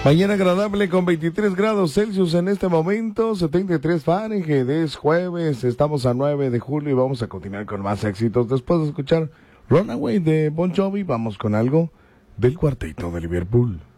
Mañana agradable con 23 grados Celsius en este momento, 73 Fahrenheit, es jueves, estamos a 9 de julio y vamos a continuar con más éxitos. Después de escuchar Runaway de Bon Jovi, vamos con algo del Cuarteto de Liverpool.